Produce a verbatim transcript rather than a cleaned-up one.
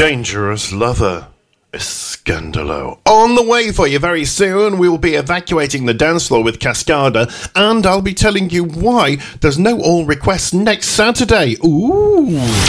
Dangerous Lover, Scandalo. On the way for you very soon. We will be evacuating the dance floor with Cascada, and I'll be telling you why there's no all requests next Saturday. Ooh.